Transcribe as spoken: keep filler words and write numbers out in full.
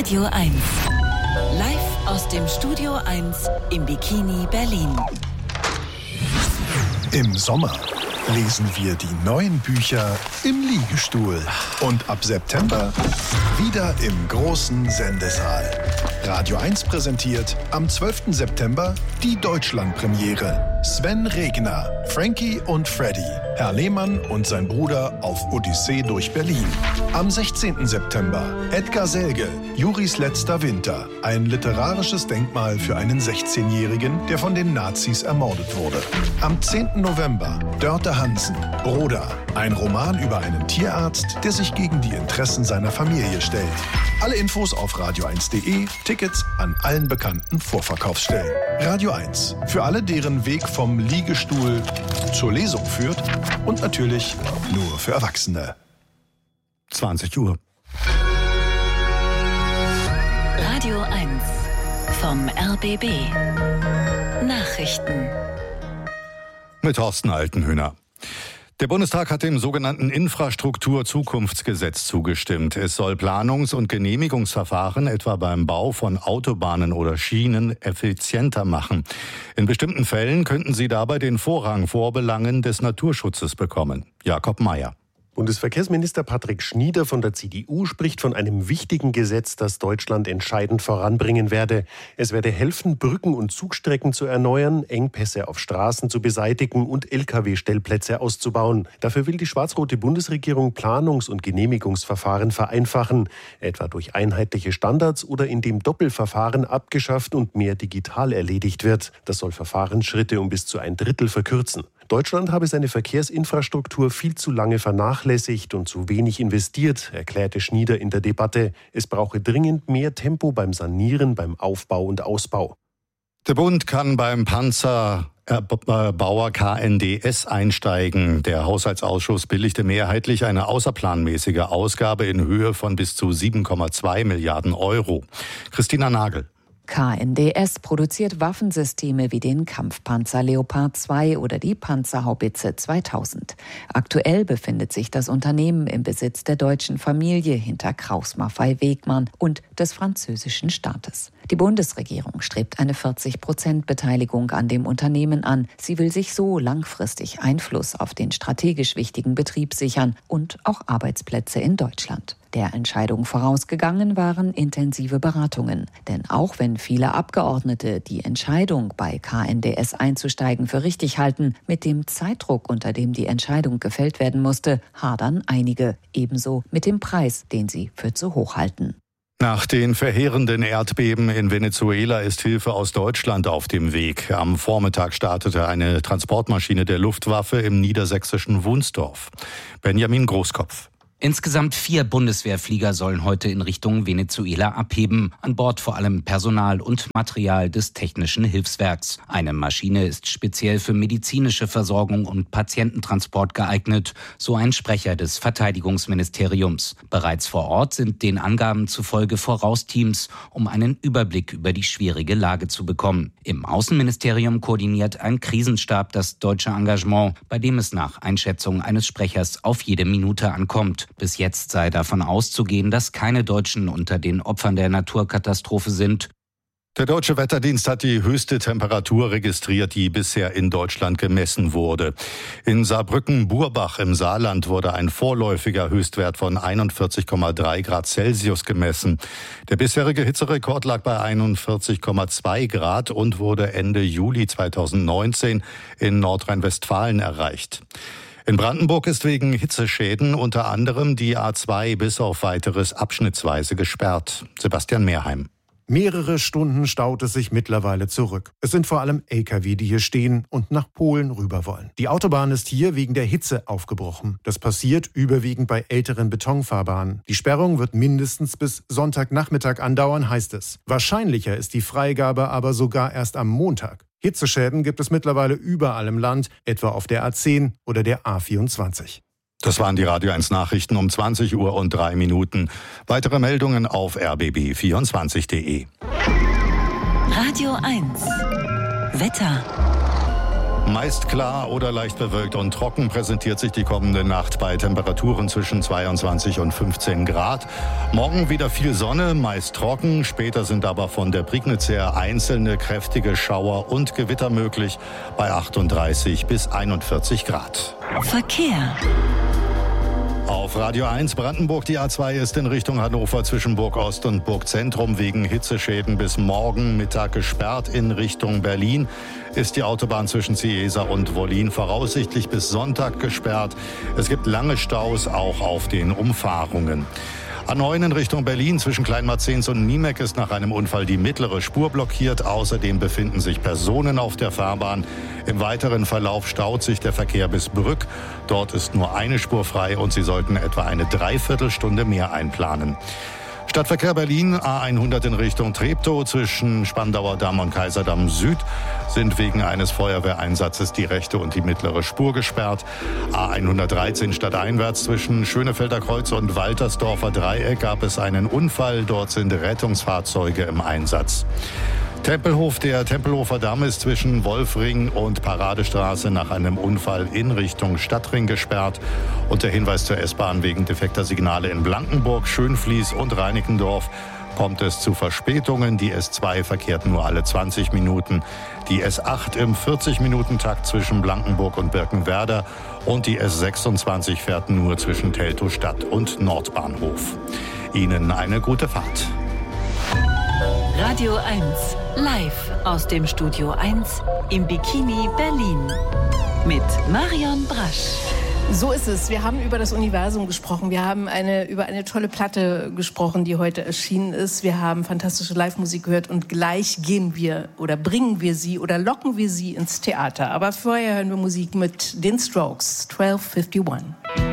Radio eins. Live aus dem Studio eins im Bikini Berlin. Im Sommer lesen wir die neuen Bücher im Liegestuhl. Und ab September wieder im großen Sendesaal. Radio eins präsentiert am zwölften September die Deutschlandpremiere. Sven Regner, Frankie und Freddy, Herr Lehmann und sein Bruder auf Odyssee durch Berlin. Am sechzehnten September Edgar Selge, Juris letzter Winter. Ein literarisches Denkmal für einen sechzehnjährigen, der von den Nazis ermordet wurde. Am zehnten November Dörte Hansen, Broda. Ein Roman über einen Tierarzt, der sich gegen die Interessen seiner Familie stellt. Alle Infos auf radio eins punkt de, Tickets an allen bekannten Vorverkaufsstellen. Radio eins, für alle, deren Weg vom Liegestuhl zur Lesung führt und natürlich nur für Erwachsene. zwanzig Uhr. Radio eins vom R B B. Nachrichten. Mit Thorsten Altenhöhner. Der Bundestag hat dem sogenannten Infrastrukturzukunftsgesetz zugestimmt. Es soll Planungs- und Genehmigungsverfahren etwa beim Bau von Autobahnen oder Schienen effizienter machen. In bestimmten Fällen könnten sie dabei den Vorrang vor Belangen des Naturschutzes bekommen. Jakob Mayer. Bundesverkehrsminister Patrick Schnieder von der C D U spricht von einem wichtigen Gesetz, das Deutschland entscheidend voranbringen werde. Es werde helfen, Brücken und Zugstrecken zu erneuern, Engpässe auf Straßen zu beseitigen und L K W-Stellplätze auszubauen. Dafür will die schwarz-rote Bundesregierung Planungs- und Genehmigungsverfahren vereinfachen, etwa durch einheitliche Standards oder indem Doppelverfahren abgeschafft und mehr digital erledigt wird. Das soll Verfahrensschritte um bis zu ein Drittel verkürzen. Deutschland habe seine Verkehrsinfrastruktur viel zu lange vernachlässigt und zu wenig investiert, erklärte Schnieder in der Debatte. Es brauche dringend mehr Tempo beim Sanieren, beim Aufbau und Ausbau. Der Bund kann beim Panzerbauer K N D S einsteigen. Der Haushaltsausschuss billigte mehrheitlich eine außerplanmäßige Ausgabe in Höhe von bis zu sieben Komma zwei Milliarden Euro. Christina Nagel. K N D S produziert Waffensysteme wie den Kampfpanzer Leopard zwei oder die Panzerhaubitze zweitausend. Aktuell befindet sich das Unternehmen im Besitz der deutschen Familie hinter Krauss-Maffei-Wegmann und des französischen Staates. Die Bundesregierung strebt eine vierzig Prozent Beteiligung an dem Unternehmen an. Sie will sich so langfristig Einfluss auf den strategisch wichtigen Betrieb sichern und auch Arbeitsplätze in Deutschland. Der Entscheidung vorausgegangen waren intensive Beratungen. Denn auch wenn viele Abgeordnete die Entscheidung, bei K N D S einzusteigen, für richtig halten, mit dem Zeitdruck, unter dem die Entscheidung gefällt werden musste, hadern einige. Ebenso mit dem Preis, den sie für zu hoch halten. Nach den verheerenden Erdbeben in Venezuela ist Hilfe aus Deutschland auf dem Weg. Am Vormittag startete eine Transportmaschine der Luftwaffe im niedersächsischen Wunsdorf. Benjamin Großkopf. Insgesamt vier Bundeswehrflieger sollen heute in Richtung Venezuela abheben. An Bord vor allem Personal und Material des Technischen Hilfswerks. Eine Maschine ist speziell für medizinische Versorgung und Patiententransport geeignet, so ein Sprecher des Verteidigungsministeriums. Bereits vor Ort sind den Angaben zufolge Vorausteams, um einen Überblick über die schwierige Lage zu bekommen. Im Außenministerium koordiniert ein Krisenstab das deutsche Engagement, bei dem es nach Einschätzung eines Sprechers auf jede Minute ankommt. Bis jetzt sei davon auszugehen, dass keine Deutschen unter den Opfern der Naturkatastrophe sind. Der Deutsche Wetterdienst hat die höchste Temperatur registriert, die bisher in Deutschland gemessen wurde. In Saarbrücken-Burbach im Saarland wurde ein vorläufiger Höchstwert von einundvierzig Komma drei Grad Celsius gemessen. Der bisherige Hitzerekord lag bei einundvierzig Komma zwei Grad und wurde Ende Juli zweitausendneunzehn in Nordrhein-Westfalen erreicht. In Brandenburg ist wegen Hitzeschäden unter anderem die A zwei bis auf weiteres abschnittsweise gesperrt. Sebastian Mehrheim. Mehrere Stunden staut es sich mittlerweile zurück. Es sind vor allem L K W, die hier stehen und nach Polen rüber wollen. Die Autobahn ist hier wegen der Hitze aufgebrochen. Das passiert überwiegend bei älteren Betonfahrbahnen. Die Sperrung wird mindestens bis Sonntagnachmittag andauern, heißt es. Wahrscheinlicher ist die Freigabe aber sogar erst am Montag. Hitzeschäden gibt es mittlerweile überall im Land, etwa auf der A zehn oder der A vierundzwanzig. Das waren die Radio eins Nachrichten um zwanzig Uhr und drei Minuten. Weitere Meldungen auf r b b vierundzwanzig punkt de. Radio eins. Wetter. Meist klar oder leicht bewölkt und trocken präsentiert sich die kommende Nacht bei Temperaturen zwischen zweiundzwanzig und fünfzehn Grad. Morgen wieder viel Sonne, meist trocken. Später sind aber von der Prignitz her einzelne kräftige Schauer und Gewitter möglich bei achtunddreißig bis einundvierzig Grad. Verkehr. Auf Radio eins Brandenburg, die A zwei ist in Richtung Hannover zwischen Burg Ost und Burg Zentrum wegen Hitzeschäden bis morgen Mittag gesperrt. In Richtung Berlin ist die Autobahn zwischen Ciesa und Wollin voraussichtlich bis Sonntag gesperrt. Es gibt lange Staus auch auf den Umfahrungen. A neun in Richtung Berlin zwischen Kleinmarzens und Niemek ist nach einem Unfall die mittlere Spur blockiert. Außerdem befinden sich Personen auf der Fahrbahn. Im weiteren Verlauf staut sich der Verkehr bis Brück. Dort ist nur eine Spur frei und Sie sollten etwa eine Dreiviertelstunde mehr einplanen. Stadtverkehr Berlin, A hundert in Richtung Treptow zwischen Spandauer Damm und Kaiserdamm Süd sind wegen eines Feuerwehreinsatzes die rechte und die mittlere Spur gesperrt. A hundertdreizehn stadteinwärts zwischen Schönefelder Kreuz und Waltersdorfer Dreieck gab es einen Unfall. Dort sind Rettungsfahrzeuge im Einsatz. Tempelhof, der Tempelhofer Damm ist zwischen Wolfring und Paradestraße nach einem Unfall in Richtung Stadtring gesperrt. Und der Hinweis zur S-Bahn wegen defekter Signale in Blankenburg, Schönfließ und Reinickendorf kommt es zu Verspätungen. Die S zwei verkehrt nur alle zwanzig Minuten. Die S acht im vierzig-Minuten-Takt zwischen Blankenburg und Birkenwerder. Und die S sechsundzwanzig fährt nur zwischen Teltow-Stadt und Nordbahnhof. Ihnen eine gute Fahrt. Radio eins, live aus dem Studio eins im Bikini Berlin mit Marion Brasch. So ist es. Wir haben über das Universum gesprochen. Wir haben eine, über eine tolle Platte gesprochen, die heute erschienen ist. Wir haben fantastische Live-Musik gehört und gleich gehen wir oder bringen wir sie oder locken wir sie ins Theater. Aber vorher hören wir Musik mit den Strokes, zwölf einundfünfzig.